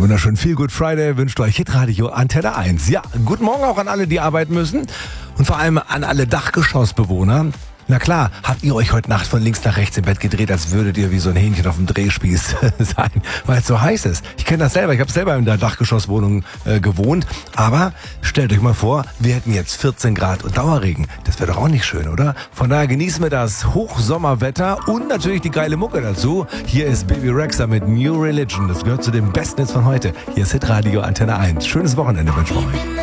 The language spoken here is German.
Einen wunderschönen Feel Good Friday wünscht euch Hitradio Antenne 1. Ja, guten Morgen auch an alle, die arbeiten müssen und vor allem an alle Dachgeschossbewohner. Na klar, habt ihr euch heute Nacht von links nach rechts im Bett gedreht, als würdet ihr wie so ein Hähnchen auf dem Drehspieß sein, weil es so heiß ist. Ich kenne das selber, ich habe selber in der Dachgeschosswohnung gewohnt, aber stellt euch mal vor, wir hätten jetzt 14 Grad und Dauerregen. Das wäre doch auch nicht schön, oder? Von daher genießen wir das Hochsommerwetter und natürlich die geile Mucke dazu. Hier ist Baby Rexha mit New Religion, das gehört zu den Besten jetzt von heute. Hier ist Hitradio Antenne 1. Schönes Wochenende wünschen wir euch.